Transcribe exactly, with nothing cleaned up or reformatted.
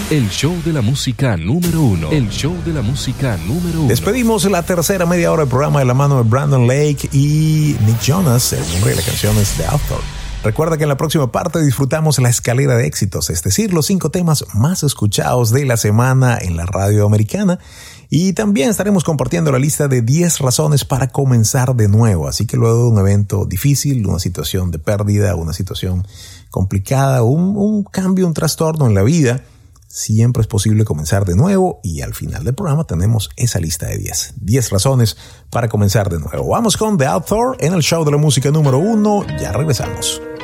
El show de la música número uno. El show de la música número uno. Despedimos la tercera media hora del programa de la mano de Brandon Lake y Nick Jonas. El nombre de la canción es The Author. Recuerda que en la próxima parte disfrutamos la escalera de éxitos, es decir, los cinco temas más escuchados de la semana en la radio americana. Y también estaremos compartiendo la lista de diez razones para comenzar de nuevo. Así que luego de un evento difícil, una situación de pérdida, una situación complicada, un, un cambio, un trastorno en la vida, siempre es posible comenzar de nuevo. Y al final del programa tenemos esa lista de diez. diez razones para comenzar de nuevo. Vamos con The Author en el show de la música número uno. Ya regresamos.